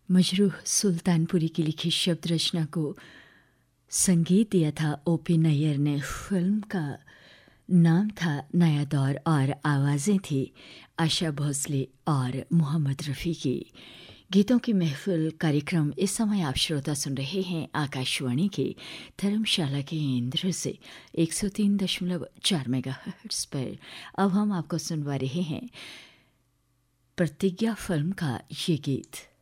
मजरूह सुल्तानपुरी की लिखी शब्द रचना को संगीत दिया था O.P. नैयर ने। फिल्म का नाम था नया दौर और आवाज़ें थी आशा भोसले और मोहम्मद रफ़ी की। गीतों की महफिल कार्यक्रम इस समय आप श्रोता सुन रहे हैं आकाशवाणी के धर्मशाला के केंद्र से 103.4 मेगाहर्ट्ज़ पर। अब हम आपको सुनवा रहे हैं प्रतिज्ञा फिल्म का ये गीत।